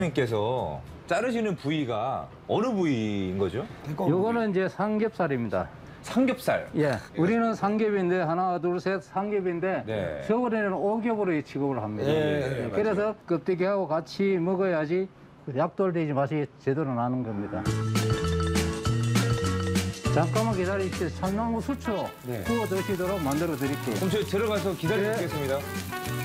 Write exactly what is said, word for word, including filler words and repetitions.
님께서 자르시는 부위가 어느 부위인 거죠? 요거는 이제 삼겹살입니다. 삼겹살. 예, 우리는 삼겹인데 하나, 둘, 셋 삼겹인데 네. 서울에는 오겹으로 취급을 합니다. 예, 예, 예, 그래서 껍데기하고 같이 먹어야지 약돌돼지 맛이 제대로 나는 겁니다. 잠깐만 기다리십시오. 참나무 수초 네. 구워 드시도록 만들어 드릴게요. 그럼 저희 들어가서 기다리겠습니다.